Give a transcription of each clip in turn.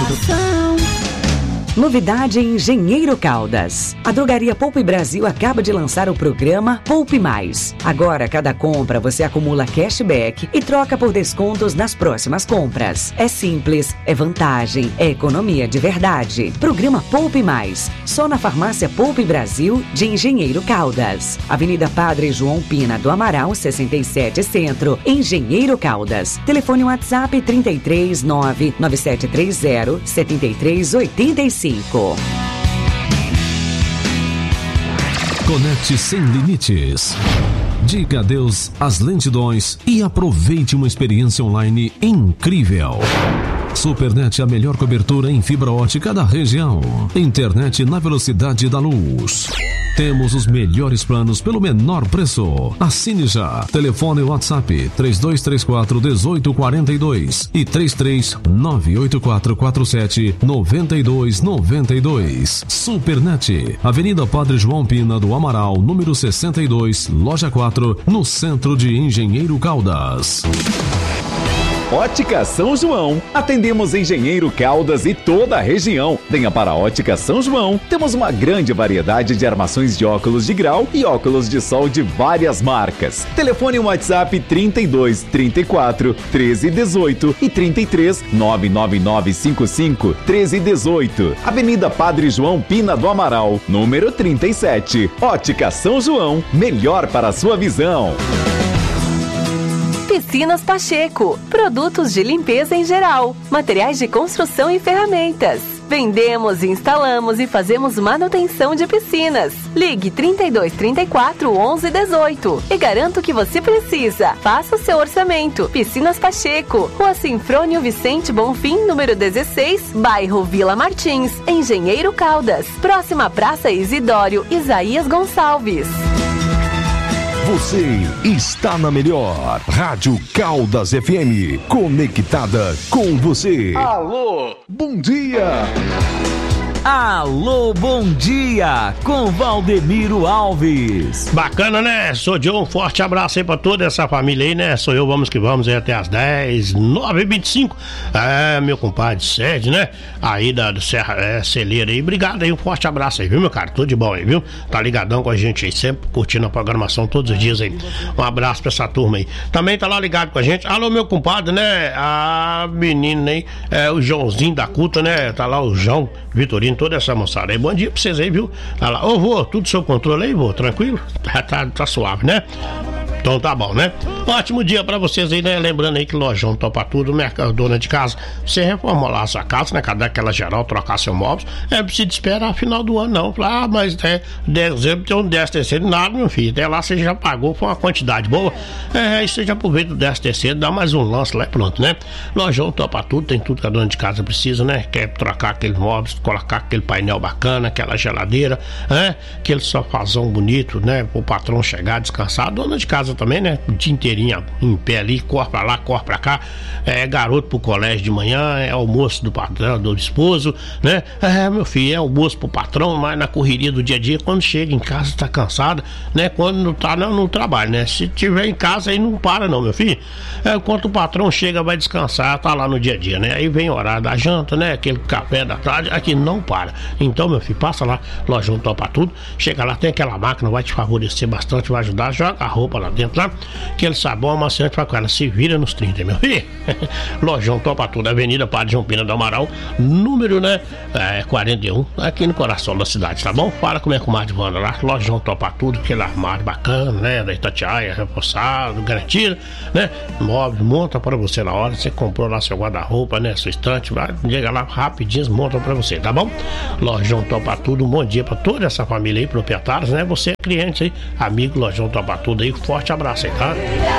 Novidade em Engenheiro Caldas. A Drogaria Poupe Brasil acaba de lançar o programa Poupe Mais. Agora, cada compra você acumula cashback e troca por descontos nas próximas compras. É simples, é vantagem, é economia de verdade. Programa Poupe Mais. Só na Farmácia Poupe Brasil de Engenheiro Caldas. Avenida Padre João Pina do Amaral, 67 Centro, Engenheiro Caldas. Telefone WhatsApp 33997307385. Conecte sem limites. Diga adeus às lentidões e aproveite uma experiência online incrível. Supernet, a melhor cobertura em fibra ótica da região. Internet na velocidade da luz. Temos os melhores planos pelo menor preço. Assine já. Telefone WhatsApp 3234-1842 e 3398447-9292. Supernet, Avenida Padre João Pina do Amaral, número 62, Loja 4, no centro de Engenheiro Caldas. Ótica São João. Atendemos Engenheiro Caldas e toda a região. Venha para a Ótica São João. Temos uma grande variedade de armações de óculos de grau e óculos de sol de várias marcas. Telefone WhatsApp 32 34 13 18 e 33 99955 13 18. Avenida Padre João Pina do Amaral, número 37. Ótica São João. Melhor para a sua visão. Piscinas Pacheco, produtos de limpeza em geral, materiais de construção e ferramentas. Vendemos, instalamos e fazemos manutenção de piscinas. Ligue 32 34 11 18 e garanto que você precisa. Faça o seu orçamento. Piscinas Pacheco, Rua Sinfrônio Vicente Bonfim, número 16, bairro Vila Martins, Engenheiro Caldas, próxima Praça Isidório Isaías Gonçalves. Você está na melhor Rádio Caldas FM, conectada com você. Alô, bom dia. Alô, bom dia, com Valdemiro Alves. Bacana, né? Sou John, um forte abraço aí pra toda essa família aí, né? Sou eu, vamos que vamos aí até as 10, 9h25. É, meu compadre Sede, né? Aí do Serra Celeira aí. Obrigado aí, um forte abraço aí, viu, meu cara? Tudo de bom aí, viu? Tá ligadão com a gente aí, sempre curtindo a programação todos os dias aí. Um abraço pra essa turma aí. Também tá lá ligado com a gente. Alô, meu compadre, né? A menina aí, o Joãozinho da Cuta, né? Tá lá o João Vitorino, toda essa moçada aí. Bom dia pra vocês aí, viu? Tá lá, ô vô, tudo sob controle aí, vô? Tranquilo? Tá suave, né? Então tá bom, né? Ótimo dia pra vocês aí, né? Lembrando aí que Lojão Topa Tudo, dona de casa, você reformular a sua casa, né? Cada aquela geral, trocar seu móveis, não precisa esperar final do ano, não. Ah, mas dezembro tem um 10º, nada, meu filho. Até lá você já pagou, foi uma quantidade boa. Aí você já aproveita o 10º, dá mais um lance lá e pronto, né? Lojão Topa Tudo, tem tudo que a dona de casa precisa, né? Quer trocar aqueles móveis, colocar aquele painel bacana, aquela geladeira, aquele sofazão bonito, né? O patrão chegar, descansar, a dona de casa também, né? O dia inteirinho em pé ali, corre pra lá, corre pra cá, garoto pro colégio de manhã, almoço do patrão, do esposo, né? Meu filho, almoço pro patrão, mas na correria do dia a dia, quando chega em casa tá cansada, né? Quando não tá no trabalho, né? Se tiver em casa aí não para não, meu filho. Enquanto o patrão chega, vai descansar, tá lá no dia a dia, né? Aí vem o horário da janta, né? Aquele café da tarde, aqui não para. Então, meu filho, passa lá, Lojão Topa Tudo, chega lá, tem aquela máquina, vai te favorecer bastante, vai ajudar, joga a roupa lá dentro, lá, aquele sabão amaciante pra ela, se vira nos 30, meu filho. Lojão Topa Tudo, Avenida Padre João Pina do Amaral, número, né, 41, aqui no coração da cidade, tá bom? Fala com minha comadre Wanda lá, Lojão Topa Tudo, aquele armário bacana, né, da Itatiaia, reforçado, garantido, né, móvel, monta pra você na hora, você comprou lá seu guarda-roupa, né, sua estante, vai, chega lá rapidinho, monta pra você, tá bom? Lojão Topa Tudo, um bom dia pra toda essa família aí, proprietários, né, você é cliente aí, amigo Lojão Topa Tudo aí, forte abraço aí, tá?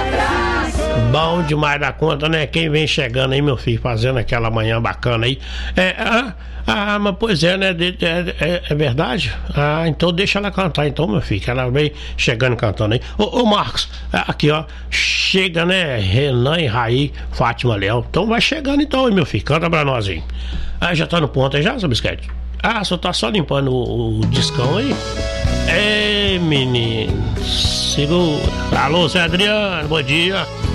Bom demais da conta, né? Quem vem chegando aí, meu filho, fazendo aquela manhã bacana aí. Mas pois é, né? É verdade? Então deixa ela cantar, então, meu filho, que ela vem chegando cantando aí. Ô Marcos, aqui, ó, chega, né? Renan e Raí, Fátima Leão. Então vai chegando, então, meu filho, canta pra nós aí. Já tá no ponto aí já, seu bisquete? Só tá só limpando o discão aí. Ei, menino, segura. Alô, Zé Adriano, bom dia.